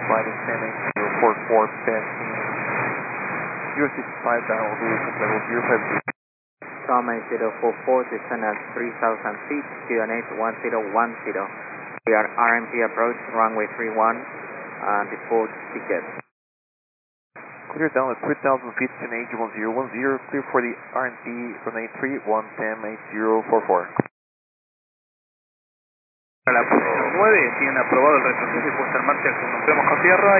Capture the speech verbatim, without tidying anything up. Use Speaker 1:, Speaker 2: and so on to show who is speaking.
Speaker 1: flight is ten eight zero four four, passing zero six five down, will do level zero five zero.
Speaker 2: Tom eight zero four four, descend at three thousand feet, Q N H one zero one zero. We are R M P approach, runway three one, uh, default ticket.
Speaker 1: Clear down at three thousand feet, Q N H one zero one zero, clear for the R M P runway three one, ten eight zero four four.
Speaker 3: A la posición nueve, tienen aprobado el retroceso y puesta en marcha con un a tierra.